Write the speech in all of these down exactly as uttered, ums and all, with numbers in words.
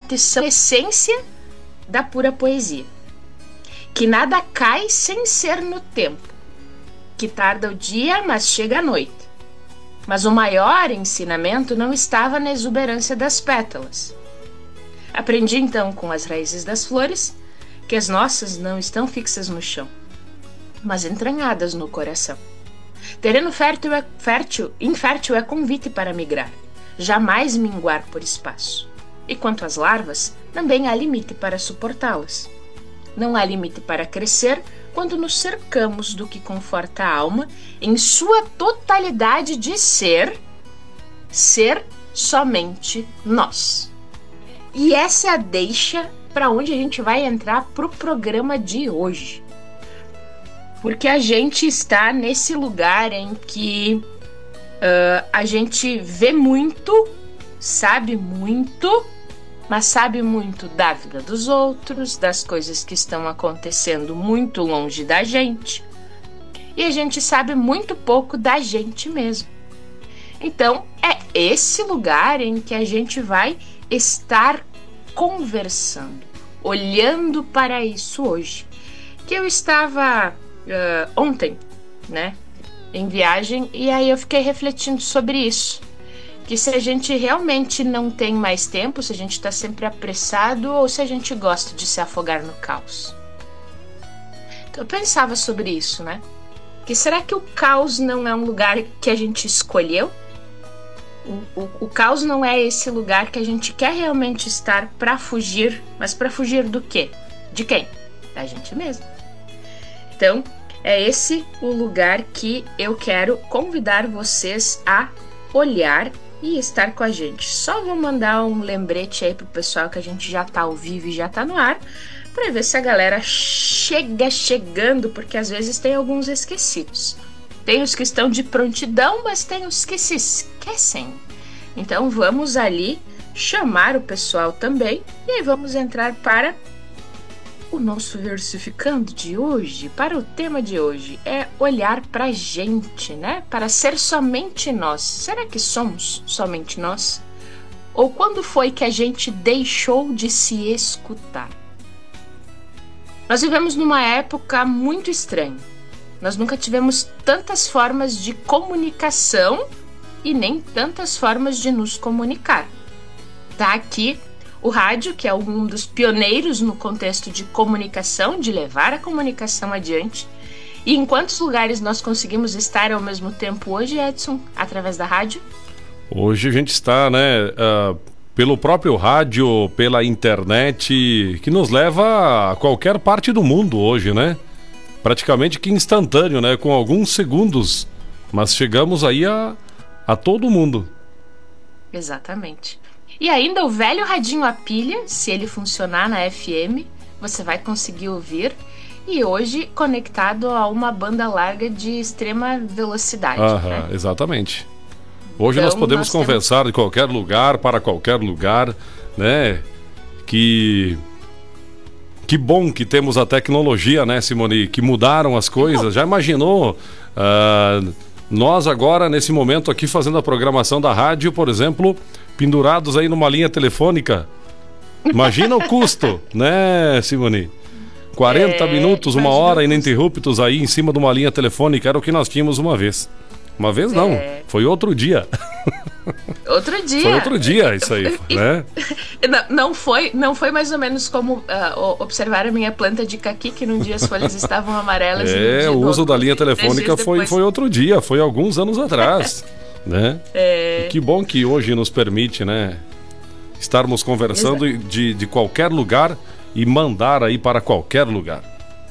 repetição, essência da pura poesia. Que nada cai sem ser no tempo, que tarda o dia, mas chega a noite. Mas o maior ensinamento não estava na exuberância das pétalas. Aprendi então com as raízes das flores que as nossas não estão fixas no chão, mas entranhadas no coração. Terreno fértil é, fértil, infértil é convite para migrar, jamais minguar por espaço. E quanto às larvas, também há limite para suportá-las. Não há limite para crescer quando nos cercamos do que conforta a alma em sua totalidade de ser, ser somente nós. E essa é a deixa para onde a gente vai entrar pro programa de hoje. Porque a gente está nesse lugar em que uh, a gente vê muito, sabe muito, mas sabe muito da vida dos outros, das coisas que estão acontecendo muito longe da gente. E a gente sabe muito pouco da gente mesmo. Então, é esse lugar em que a gente vai estar conversando, olhando para isso hoje. Que eu estava uh, ontem, né, em viagem, e aí eu fiquei refletindo sobre isso. Que se a gente realmente não tem mais tempo, se a gente está sempre apressado ou se a gente gosta de se afogar no caos. Então eu pensava sobre isso, né? Que será que o caos não é um lugar que a gente escolheu? O, o, o caos não é esse lugar que a gente quer realmente estar para fugir, mas para fugir do quê? De quem? Da gente mesmo. Então, é esse o lugar que eu quero convidar vocês a olhar e estar com a gente. Só vou mandar um lembrete aí pro pessoal que a gente já tá ao vivo e já tá no ar, para ver se a galera chega chegando, porque às vezes tem alguns esquecidos. Tem os que estão de prontidão, mas tem os que se esquecem. Então vamos ali chamar o pessoal também e aí vamos entrar para o nosso versificando de hoje, para o tema de hoje. É olhar pra gente, né? Para ser somente nós. Será que somos somente nós? Ou quando foi que a gente deixou de se escutar? Nós vivemos numa época muito estranha. Nós nunca tivemos tantas formas de comunicação e nem tantas formas de nos comunicar. Tá aqui o rádio, que é um dos pioneiros no contexto de comunicação, de levar a comunicação adiante. E em quantos lugares nós conseguimos estar ao mesmo tempo hoje, Edson, através da rádio? Hoje a gente está, né, uh, pelo próprio rádio, pela internet, que nos leva a qualquer parte do mundo hoje, né? Praticamente que instantâneo, né? Com alguns segundos, mas chegamos aí a, a todo mundo. Exatamente. E ainda o velho radinho a pilha, se ele funcionar na F M, você vai conseguir ouvir. E hoje conectado a uma banda larga de extrema velocidade. Aham, né? Exatamente. Hoje então, nós podemos nós conversar temos... de qualquer lugar, para qualquer lugar, né? Que... Que bom que temos a tecnologia, né, Simone? Que mudaram as coisas. Já imaginou... Uh, nós agora, nesse momento aqui, fazendo a programação da rádio, por exemplo... pendurados aí numa linha telefônica. Imagina o custo, né, Simone? quarenta é, minutos, uma hora ininterruptos aí em cima de uma linha telefônica, era o que nós tínhamos uma vez. Uma vez não, é. Foi outro dia. Outro dia. Foi outro dia isso aí, né? Não, não, foi, não foi mais ou menos como uh, observar a minha planta de caqui, que num dia as folhas estavam amarelas. É, e o uso outro, da linha telefônica foi, foi outro dia, foi alguns anos atrás. Né? É... Que bom que hoje nos permite, né, estarmos conversando de, de qualquer lugar e mandar aí para qualquer lugar.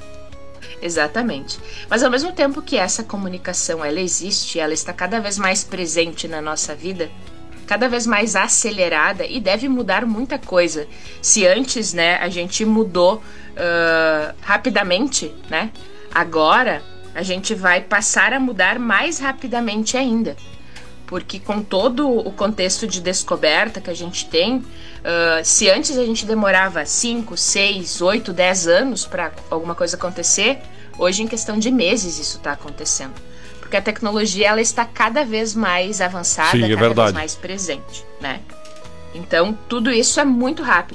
Exatamente. Mas ao mesmo tempo que essa comunicação ela existe, ela está cada vez mais presente na nossa vida, cada vez mais acelerada e deve mudar muita coisa. Se antes, né, a gente mudou uh, rapidamente, né, agora a gente vai passar a mudar mais rapidamente ainda. Porque com todo o contexto de descoberta que a gente tem, uh, se antes a gente demorava cinco, seis, oito, dez anos para alguma coisa acontecer, hoje em questão de meses isso está acontecendo. Porque a tecnologia ela está cada vez mais avançada, Sim, é cada verdade. vez mais presente, né? Então tudo isso é muito rápido.